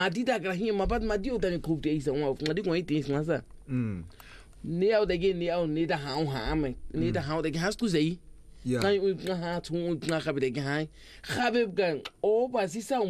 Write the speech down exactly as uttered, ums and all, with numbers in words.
Adida grahim mabat madio tani cook days and walk ngadi going things masa. Mm. Near the game near need a how ham need a how they has to say. Yeah. Na u na ha tu na ka be de gan. Khabe gan o ba si sa